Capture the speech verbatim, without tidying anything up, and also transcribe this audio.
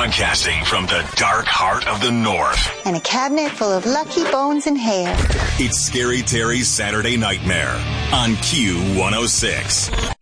Broadcasting from the dark heart of the North. And a cabinet full of lucky bones and hair. It's Scary Terry's Saturday Nightmare on Q one oh six.